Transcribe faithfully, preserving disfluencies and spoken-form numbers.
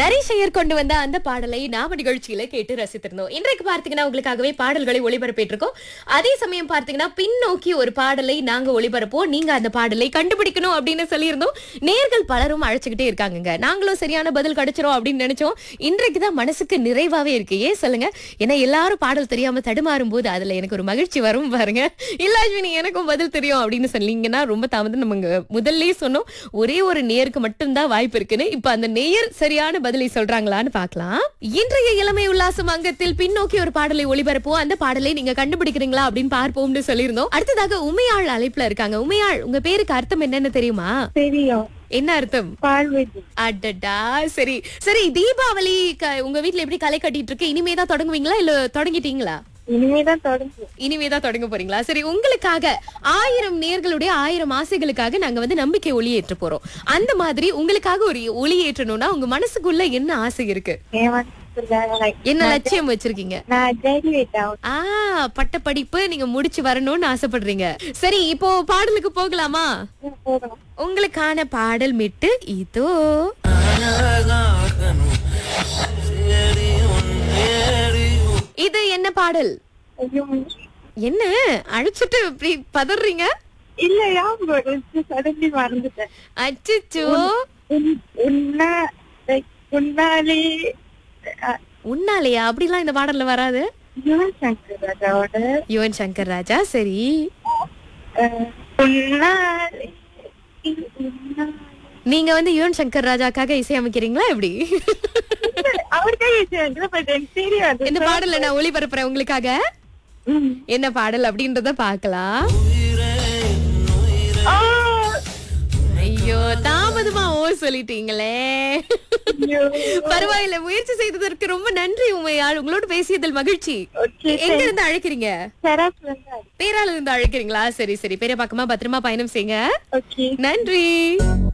நரிஷையர் கொண்டு வந்த அந்த பாடலை நாம நிகழ்ச்சியில கேட்டு ரசித்திருந்தோம். இன்றைக்கு பார்த்தீங்கன்னா உங்களுக்காகவே பாடல்களை ஒளிபரப்பிட்டிருக்கோம். அதே சமயம் பார்த்தீங்கன்னா பின்னோக்கி ஒரு பாடலை நாங்க ஒளிபரப்போம். நீங்க அந்த பாடலை கண்டுபிடிக்கணும் அப்படின்னு சொல்லியிருந்தோம். நேர்கள் பலரும் அழைச்சுக்கிட்டே இருக்காங்க. நாங்களும் சரியான பதில் கிடைச்சிரும் அப்படின்னு நினைச்சோம். இன்றைக்குதான் மனசுக்கு நிறைவாவே இருக்கு. ஏன் சொல்லுங்க? ஏன்னா எல்லாரும் பாடல் தெரியாம தடுமாறும் போது அதுல எனக்கு ஒரு மகிழ்ச்சி வரும் பாருங்க. இல்ல அஸ்வினி எனக்கும் பதில் தெரியும் அப்படின்னு சொன்னீங்கன்னா ரொம்ப தாமதம். நம்ம முதல்ல சொன்னோம் ஒரே ஒரு நேருக்கு மட்டும்தான் வாய்ப்பு இருக்குன்னு. இப்ப அந்த நேயர் சரியான பதிலை சொல்றாங்களான்னு பார்க்கலாம். இன்றைய இளமை உல்லாசம் அங்கத்தில் பின்னோக்கி ஒரு பாடலை ஒளிபரப்போம். அந்த பாடலை நீங்க கண்டுபிடிக்கிறீங்களா அப்படின்னு பார்ப்போம்னு சொல்லியிருந்தோம். அடுத்ததாக உமையாள் அழைப்புல இருக்காங்க. உமையாள், உங்க பேருக்கு அர்த்தம் என்னன்னு தெரியுமா? தெரியும். என்ன அர்த்தம்? பார்வதி. அடடா, சரி சரி. தீபாவளி க- உங்க வீட்ல எப்படி களை கட்டிட்டு இருக்கு? இனிமேதான் தொடங்குவீங்களா இல்ல தொடங்கிட்டீங்களா? இனிமேதான் தொடங்கும். இனிமேதான் தொடங்க போறீங்களா? சரி, உங்களுக்காக ஆயிரம் நேர்களுடைய ஆயிரம் ஆசைகளுக்காக நாங்க வந்து நம்பிக்கை ஒளி ஏற்ற போறோம். அந்த மாதிரி உங்களுக்காக ஒரு ஒளி ஏற்றணும்னா உங்க மனசுக்குள்ள என்ன ஆசை இருக்கு? என் மனசுல like என்ன லட்சியம் வச்சிருக்கீங்க? நான் கிராஜுவேட் ஆகும். ஆ, பட்ட படிப்பு நீங்க முடிச்சு வரணும்னு ஆசைப்படுறீங்க. சரி, இப்போ பாடலுக்கு போகலாமா? போகணும். உங்களுக்கான பாடல் மிட்டு இதோ. இது என்ன பாடல்? ஐயோ, என்ன அழைச்சிட்டு இப்படி பதறீங்க? இல்ல ஞாபகம் சடன்லி மறந்துட்டேன். அச்சச்சோ, உன்- உன்னா like உன்னாலே அஹ், உன்னாலையா? அப்படிலாம் இந்த பாடல்ல வராது. யுவன் சங்கர் ராஜாவோட யுவன் சங்கர் ராஜா. சரி, அஹ், உன்னாலே உன்னாலே நீங்க வந்து யுவன் சங்கர் ராஜாக்காக இசையமைக்கிறீங்களா எப்படி? அவருக்கே ஈஸியா பட் எனக்கு தெரியாது. இந்த பாடல நான் ஒளிபரப்புறேன் உங்களுக்காக. ம். என்ன பாடல் அப்படின்றத பார்க்கலாம். ஆ, ஐயோ, தாமதமா ஓ சொல்லிட்டீங்களே. ஐயோ. பரவாயில்ல, முயற்சி செய்ததற்கு ரொம்ப நன்றி உமையாள். உங்களோட பேசியதில் மகிழ்ச்சி. Okay, எங்க இருந்து அழைக்கிறீங்க? சரப்ல இருந்தா. பேரால இருந்து அழைக்கிறீங்களா? சரி சரி, பெரிய பக்கமா பத்திரமா பயணம் செய்யுங்க. ஓகே. நன்றி.